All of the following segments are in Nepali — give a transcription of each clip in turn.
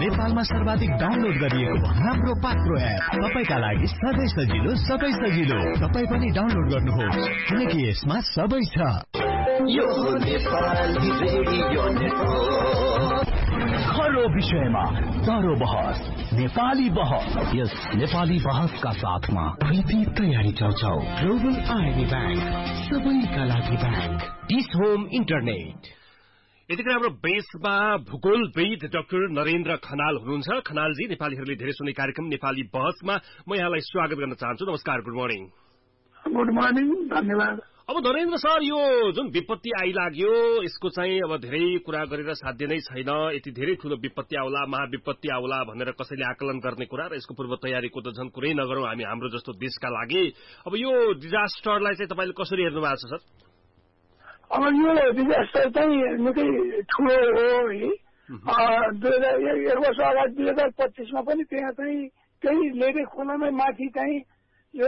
नेपालमा सर्वाधिक डाउनलोड गरिएको हाम्रो पात्रो एप तपाईका लागि सधैँ सजिलो सबै सजिलो। तपाई पनि डाउनलोड गर्नुहोस् किनकि यसमा सबै छ। यो नेपाली रेडियो नेटवर्क हर विषयमा दरो बहस नेपाली बहस। यस नेपाली बहसका साथमा कृति तयारी चौचौ ग्लोबल आईडी बैंक सबैका लागि बैंक डिस होम इन्टरनेट। यतिखेर हाम्रो बेसमा भूगोलविद डाक्टर नरेन्द्र खनाल हुनुहुन्छ। खनालजी, नेपालीहरूले धेरै सुन्ने कार्यक्रम नेपाली बहसमा म यहाँलाई स्वागत गर्न चाहन्छु। नमस्कार, गुड मर्निङ। गुड मर्निङ, धन्यवाद। अब नरेन्द्र सर, यो जुन विपत्ति आइलाग्यो यसको चाहिँ अब धेरै कुरा गरेर साध्य नै छैन। यति धेरै ठूलो विपत्ति आउला, महाविपत्ति आउला भनेर कसैले आकलन गर्ने कुरा र यसको पूर्व तयारीको त झन् कुरै नगरौं हामी हाम्रो जस्तो देशका लागि। अब यो डिजास्टरलाई चाहिँ तपाईले कसरी हेर्नु भएको छ सर? अब यो डिजास्टर चाहिँ निकै ठुलो हो है। 1 वर्ष अगाडि 2025 मा पनि त्यहाँ चाहिँ त्यही लेरे खोलामै माथि चाहिँ यो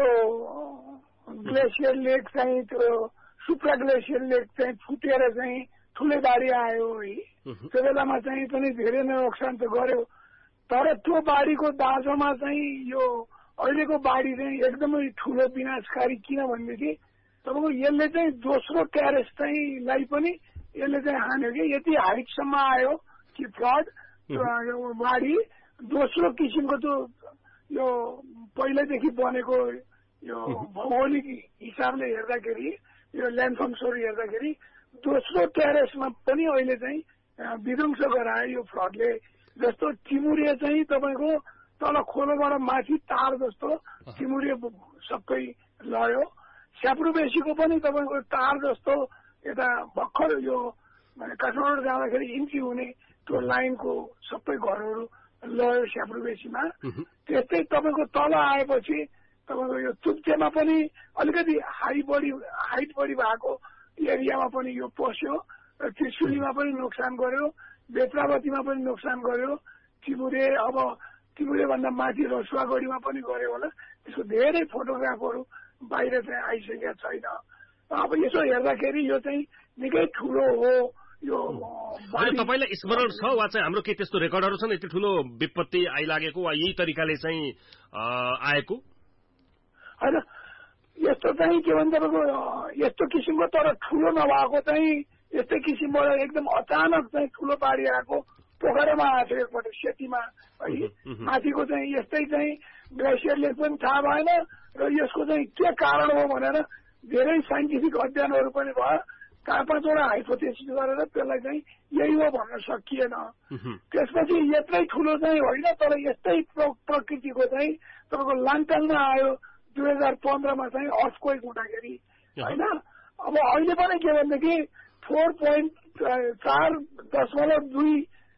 ग्लेसियर लेक चाहिँ त्यो सुप्रा ग्लेसियर लेक चाहिँ फुटेर चाहिँ ठुलै बाढी आयो है। त्यो बेलामा चाहिँ पनि धेरै नै नोक्सान त गर्यो, तर त्यो बाढीको दाँजोमा चाहिँ यो अहिलेको बाढी चाहिँ एकदमै ठुलो विनाशकारी। किनभनेदेखि तपाईँको यसले चाहिँ दोस्रो ट्यारेस चाहिँ लाई पनि यसले चाहिँ हान्यो कि यति हाइटसम्म आयो कि फ्लड यो बाढी दोस्रो किसिमको त्यो यो पहिल्यैदेखि बनेको यो भौगोलिक हिसाबले हेर्दाखेरि यो ल्यान्डफर्मसहरू हेर्दाखेरि दोस्रो ट्यारेसमा पनि अहिले चाहिँ विध्वंस गरायो यो फ्लडले। जस्तो टिमुरे चाहिँ तपाईँको तल खोलोबाट माथि तार जस्तो टिमुरे सबै लड्यो। स्याप्रुबेसीको पनि तपाईँको तार जस्तो यता भर्खर यो काठमाडौँ जाँदाखेरि इन्ट्री हुने त्यो लाइनको सबै घरहरू लड्यो स्याप्रुबेसीमा। त्यस्तै तपाईँको तल आएपछि तपाईँको यो चुप्चेमा पनि अलिकति हाइट बढी भएको एरियामा पनि यो पस्यो र त्रिशुलीमा पनि नोक्सान गर्यो, बेत्रावतीमा पनि नोक्सान गर्यो, टिमुरे भन्दा माथि रसुवागढीमा पनि गर्यो होला। त्यसको धेरै फोटोग्राफहरू बाहिर चाहिँ आइसकेका छैन। अब यसो हेर्दाखेरि यो चाहिँ निकै ठुलो हो। यो तपाईलाई स्मरण छ वा चाहिँ हाम्रो के त्यस्तो रेकर्डहरू छन् यति ठुलो विपत्ति आइलागेको वा यही तरिकाले चाहिँ आएको? होइन, यस्तो चाहिँ के भन्छ तपाईँको यस्तो किसिमको तर ठुलो नभएको चाहिँ यस्तै किसिमबाट एकदम अचानक चाहिँ ठुलो बाढी आएको पोखरामा आएको एकपल्ट सेतीमा है। माथिको चाहिँ यस्तै चाहिँ ग्लेसियरले पनि थाहा भएन र यसको चाहिँ के कारण हो भनेर धेरै साइन्टिफिक अध्ययनहरू पनि भयो। 4-5वटा हाइपोथेसिस गरेर त्यसलाई चाहिँ यही हो भन्न सकिएन। त्यसपछि यत्रै ठुलो चाहिँ होइन, तर यस्तै प्रकृतिको चाहिँ तपाईँको लाङटाङमा आयो 2015 मा चाहिँ अर्थक्वेक हुँदाखेरि होइन। अब अहिले पनि के भनेदेखि 4.4.2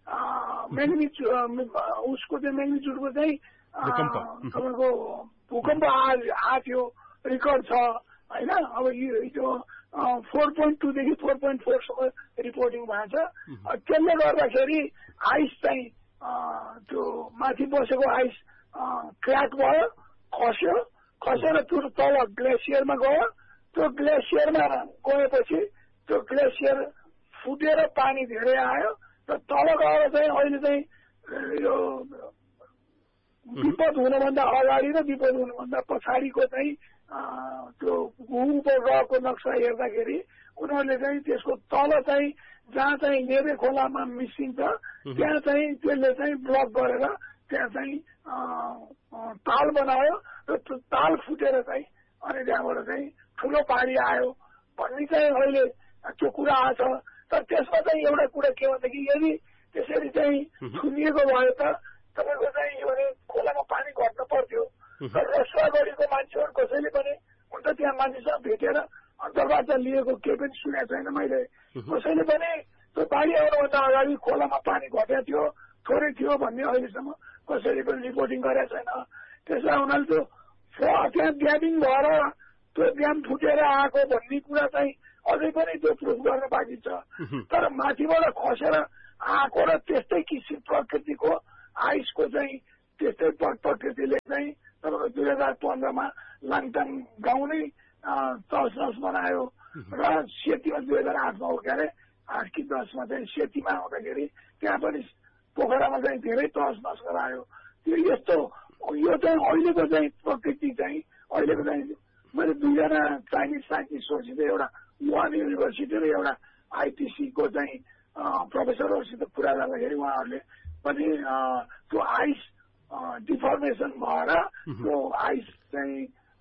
उसको चाहिँ म्याग्निट्युडको चाहिँ तपाईँको भूकम्प आएको रेकर्ड छ होइन। अब यो 4.2 देखि 4.4 सम्म रिपोर्टिङ भएको छ। त्यसले गर्दाखेरि आइस चाहिँ त्यो माथि बसेको आइस क्र्याक भयो, खसेर त्यो तल ग्लेसियरमा गयो। त्यो ग्लेसियरमा गएपछि त्यो ग्लेसियर फुटेर पानी धेरै आयो र तल गएर चाहिँ अहिले चाहिँ यो विपद हुनुभन्दा अगाडि र विपद हुनुभन्दा पछाडिको चाहिँ त्यो उपग्रहको नक्सा हेर्दाखेरि उनीहरूले चाहिँ त्यसको तल चाहिँ जहाँ चाहिँ लेबे खोलामा मिसिन्छ त्यहाँ चाहिँ त्यसले चाहिँ ब्लक गरेर त्यहाँ चाहिँ ताल बनायो र त्यो ताल फुटेर चाहिँ अनि त्यहाँबाट चाहिँ ठुलो पानी आयो भन्ने चाहिँ अहिले त्यो कुरा आछ। तर त्यसमा चाहिँ एउटा कुरा के भनेदेखि यदि त्यसरी चाहिँ थुनिएको भयो त तपाईँको चाहिँ यो खोलामा पानी घट्न पर्थ्यो। र रसुवागढीको मान्छेहरू कसैले पनि हुन त त्यहाँ मान्छेसँग भेटेर अन्तर्वार्ता लिएको केही पनि सुनेको छैन मैले। कसैले पनि त्यो बाढी आउनुभन्दा अगाडि खोलामा पानी घटेको थियो, थोरै थियो भन्ने अहिलेसम्म कसैले पनि रिपोर्टिङ गरेको छैन। त्यसलाई हुनाले त्यो त्यहाँ ड्यामिङ भएर त्यो ड्याम फुटेर आएको भन्ने कुरा चाहिँ अझै पनि त्यो प्रुफ गर्न बाँकी छ। तर माथिबाट खसेर आएको र त्यस्तै किसिम प्रकृतिको आइसको चाहिँ त्यस्तै प्रकृतिले चाहिँ तपाईँको 2015 मा लाङटाङ गाउँ नै तहस बनायो र सेतीमा 2008 मा हो के अरे 8 कि 10 मा चाहिँ सेतीमा आउँदाखेरि त्यहाँ पनि पोखरामा चाहिँ धेरै तहस गरायो। त्यो यस्तो यो चाहिँ अहिलेको चाहिँ प्रकृति चाहिँ अहिलेको चाहिँ मैले 2जना चाइनिज साइन्टिस्टहरूसित एउटा वुहान युनिभर्सिटी र एउटा आइटिसीको चाहिँ प्रोफेसरहरूसित कुरा गर्दाखेरि उहाँहरूले पनि त्यो आइस डिफर्मेसन भएर त्यो आइस चाहिँ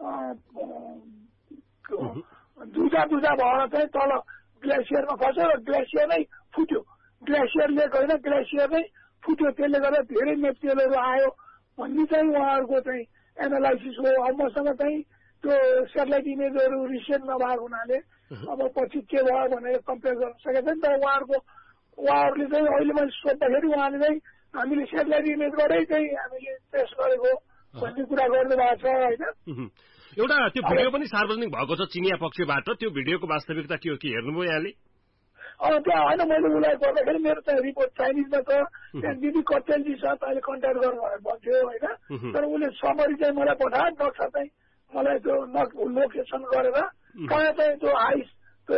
दुजा भएर चाहिँ तल ग्लेसियरमा खस्यो र ग्लेसियर नै फुट्यो। ग्लेसियरले होइन ग्लेसियर नै फुट्यो, त्यसले गर्दा धेरै मेटेरियलहरू आयो भन्ने चाहिँ उहाँहरूको चाहिँ एनालाइसिस हो। अब मसँग चाहिँ त्यो सेटेलाइट इमेजहरू रिसेन्ट नभएको हुनाले अब पछि के भयो भनेर कम्पेयर गर्न सकेको छैन। तर उहाँहरूले चाहिँ अहिले मैले सोद्धाखेरि उहाँले चाहिँ हामीले सेटेलाइट इमेजबाटै चाहिँ हामीले टेस्ट गरेको भन्ने कुरा गर्नुभएको छ होइन। एउटा त्यो भिडियो पनि सार्वजनिक भएको छ चिनिया पक्षबाट, त्यो भिडियोको वास्तविकता के हो कि हेर्नुभयो यहाँले? त्यहाँ होइन, मैले उसलाई गर्दाखेरि मेरो चाहिँ रिपोर्ट चाइनिजमा छ, त्यहाँ दिदी कटेलजी छ अहिले कन्ट्याक्ट गर्नु भनेर भन्थ्यो होइन। तर उसले समरी चाहिँ मलाई पठायो, नक्सा चाहिँ मलाई त्यो लोकेसन गरेर कहाँ चाहिँ त्यो आइस त्यो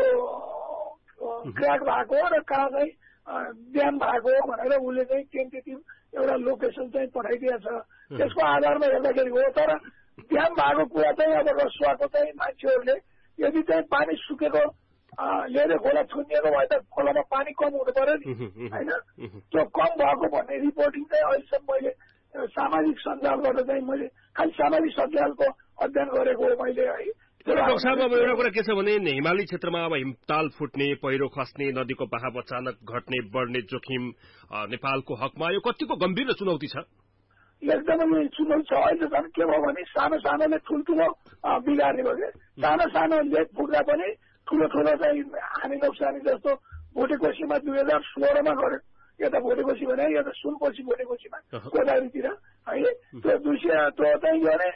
क्र्याक भएको र कहाँ चाहिँ ड्याम भएको भनेर उसले चाहिँ टेन्टेटिभ एउटा लोकेसन चाहिँ पठाइदिएको छ। त्यसको आधारमा हेर्दाखेरि हो। तर ड्याम भएको कुरा चाहिँ अब रसुवाको चाहिँ मान्छेहरूले यदि चाहिँ पानी सुकेको लिएर खोला छुनिएको भए त खोलामा पानी कम हुनु पर्यो नि होइन। त्यो कम भएको भन्ने रिपोर्टिङ चाहिँ अहिलेसम्म मैले सामाजिक सञ्जालबाट चाहिँ मैले खालि सामाजिक सञ्जालको अध्ययन गरेको हो मैले है। डाक्टर साहब, अब एउटा कुरा के छ भने हिमाली क्षेत्रमा अब हिमताल फुट्ने, पहिरो खस्ने, नदीको बहाव अचानक घट्ने बढ्ने जोखिम नेपालको हकमा यो कतिको गम्भीर चुनौती छ? एकदमै चुनौती छ। अहिले झन् के भयो भने सानो सानोले ठुल्ठुलो बिगार्ने भयो कि सानो लेक फुट्दा पनि ठुलो चाहिँ हानि नोक्सानी जस्तो भोटेकोसीमा 2016मा गर्यो। यता भोटेकोसी भने यता सुनकोशी भोटेकोसीमा गोदावरीतिर है। त्यो त्यो चाहिँ गर्ने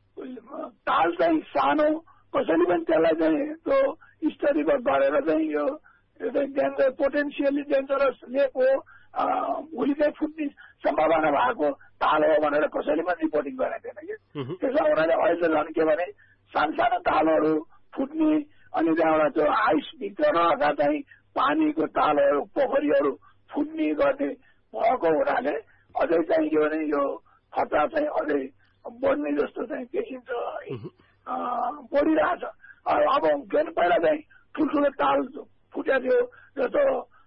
ताल चाहिँ सानो कसैले पनि त्यसलाई चाहिँ त्यो स्टडी गरेर चाहिँ यो चाहिँ डेन्जर पोटेन्सियली डेन्जरस लेक हो, भोलि चाहिँ फुट्ने सम्भावना भएको ताल हो भनेर कसैले पनि रिपोर्टिङ गरेको थिएन कि। त्यसमा उनीहरूले अहिले झन् के भने सानो तालहरू फुट्ने अनि त्यहाँबाट त्यो आइसभित्र रहेका चाहिँ पानीको तालहरू पोखरीहरू फुट्ने गर्ने भएको हुनाले अझै चाहिँ के भने यो खतरा चाहिँ अझै बढ्ने जस्तो चाहिँ देखिन्छ है, बढिरहेछ। अब पहिला चाहिँ ठुल्ठुलो ताल फुटेको थियो जस्तो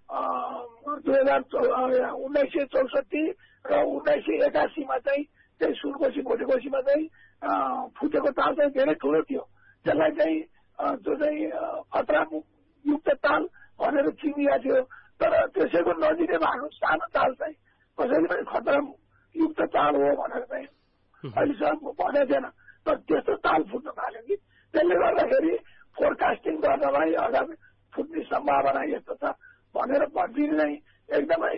1964 र 1981मा चाहिँ त्यही सुनकोशी भोटेकोशीमा चाहिँ फुटेको ताल चाहिँ धेरै ठुलो थियो। त्यसलाई चाहिँ त्यो चाहिँ खतरायुक्त ताल भनेर चिनिएको थियो। तर त्यसैको नजिकै भएको सानो ताल चाहिँ कसैले पनि खतरायुक्त ताल हो भनेर चाहिँ अहिलेसम्म भनेको थिएन। तर त्यस्तो ताल फुट्न थाल्यो कि त्यसले गर्दाखेरि फोरकास्टिङ गर्नलाई अगाडि फुट्ने सम्भावना यस्तो छ भनेर भन्दिन नै एकदमै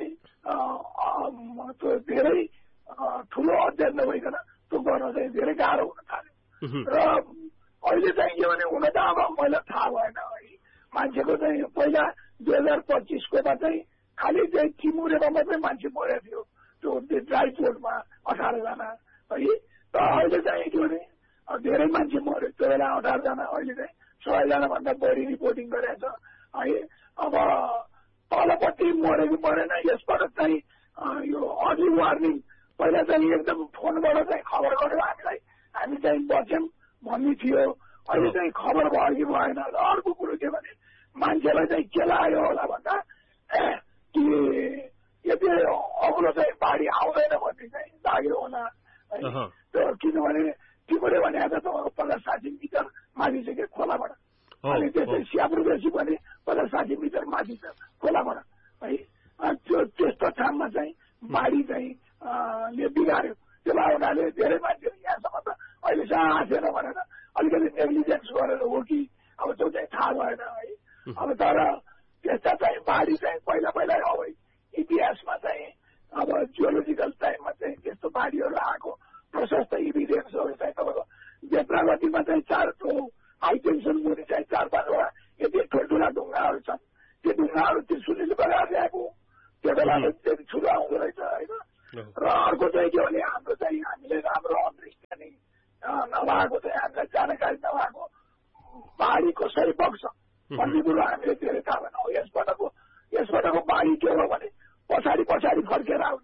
त्यो धेरै ठुलो अध्ययन नभइकन त्यो गर्न चाहिँ धेरै गाह्रो हुन थाल्यो। र अहिले चाहिँ के भने हुन त अब मलाई थाहा भएन है, मान्छेको चाहिँ पहिला 2025कोमा चाहिँ खालि चाहिँ चिमुरेमा मात्रै मान्छे मरेको थियो त्यो ड्राई पोर्टमा 18 जना है। त अहिले चाहिँ के भने धेरै मान्छे मर्यो त्यो बेला 18 जना, अहिले चाहिँ 100 जना भन्दा बढी रिपोर्टिङ गरेको छ है। अब तलपट्टि मरे कि मरेन यसबाट चाहिँ यो अर्ली वार्निङ पहिला चाहिँ एकदम फोनबाट चाहिँ खबर गर्यो हामीलाई, हामी चाहिँ बच्यौँ भन्ने थियो। अहिले चाहिँ खबर भयो कि भएन। अर्को कुरो के भने मान्छेलाई चाहिँ के लाग्यो होला भन्दा कि यदि अग्लो चाहिँ बाढी आउँदैन भन्ने चाहिँ लाग्यो होला है। त्यो किनभने टिमुरे भने त तपाईँको 50-60 मिटर माथि छ कि खोलाबाट, अनि त्यसै स्याब्रु बेसी भने 50-60 मिटर माथि छ खोलाबाट है। त्यो त्यस्तो ठाउँमा चाहिँ बाढी चाहिँ ले बिगार्यो। त्यो हुनाले धेरै मान्छेहरू यहाँसम्म त अहिलेसम्म आँसेन भनेर अलिकति नेग्लिजेन्स गरेर हो कि अब त्यो चाहिँ थाहा भएन है। अब तर त्यस्ता चाहिँ बाढी चाहिँ पहिला अब इतिहासमा चाहिँ अब जियोलोजिकल टाइममा चाहिँ त्यस्तो बाढीहरू आएको प्रशस्त इभिडेन्सहरू चाहिँ तपाईँको बेत्रावतीमा चाहिँ 4 हाई टेन्सन मुनि चाहिँ 4-5वटा यति ठुल्ठुला ढुङ्गाहरू छन्। त्यो ढुङ्गाहरू त्यो सुनिल बगाएर ल्याएको त्यो बेला त्यति ठुलो आउँदो रहेछ होइन। र अर्को चाहिँ के भने हाम्रो चाहिँ हामीले राम्रो अन्डरस्ट्यान्डिङ नभएको चाहिँ हामीलाई जानकारी नभएको बाढी कसरी बग्छ भन्ने कुरो हामीले धेरै थाहा भएन। यसपटकको बाढी के हो भने पछाडि फर्केर आउने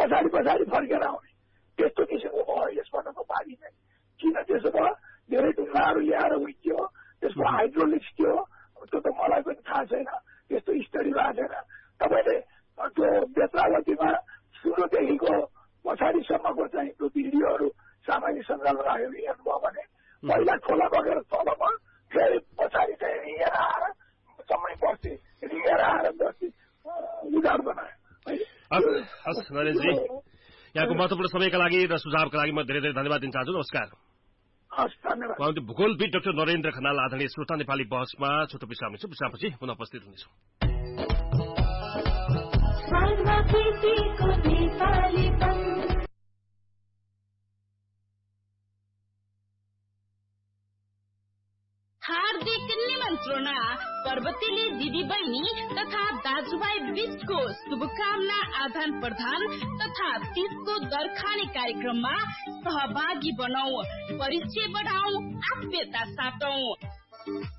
पछाडि फर्केर आउने त्यस्तो किसिमको भयो यसपटकको पानी चाहिँ। किन त्यसो भयो? धेरै ढुङ्गाहरू ल्याएर उइक्यो, त्यसको हाइड्रोलिक्स थियो, त्यो त मलाई पनि थाहा छैन, त्यस्तो स्टडी भएको छैन। तपाईँले त्यो बेत्रावतीमा सुरुदेखिको पछाडिसम्मको चाहिँ त्यो भिडियोहरू सामाजिक सञ्जालमा हेर्नुभयो भने पहिला खोला बगेर तलमा फेरि पछाडि चाहिँ रिएर आएर जम्मै बस्ती रिएर आएर बस्ती उजाड बनायो। हस् नरेशजी, यहाँको महत्वपूर्ण समयका लागि र सुझावका लागि म धेरै धेरै धन्यवाद दिन चाहन्छु। नमस्कार। हस्, धन्यवाद। भूगोलविद डाक्टर नरेन्द्र खनाल आदरणीय श्रोता नेपाली बहसमा छोटो विश्राम लिन्छौँ। विश्रामपछि पुनः उपस्थित हुनेछौँ। हार्दिक निमन्त्रण। पर्वतीले दिदी बहिनी तथा दाजुभाइ बीचको शुभकामना आदान प्रदान तथा तीजको दर खाने कार्यक्रममा सहभागी बनाऊ, परिचय बढाऊ, आत्मीयता साटौं।